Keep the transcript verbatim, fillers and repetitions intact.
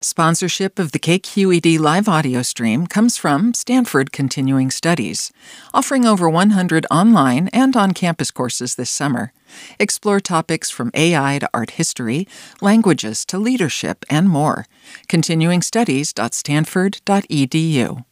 Sponsorship of the K Q E D live audio stream comes from Stanford Continuing Studies, offering over one hundred online and on-campus courses this summer. Explore topics from A I to art history, languages to leadership, and more. continuing studies dot stanford dot e d u.